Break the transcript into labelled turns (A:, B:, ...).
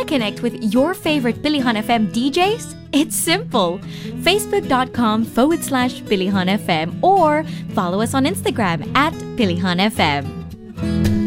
A: connect with your favorite Pilihan FM DJs? It's simple. Facebook.com/Pilihan FM or follow us on Instagram at Pilihan FM.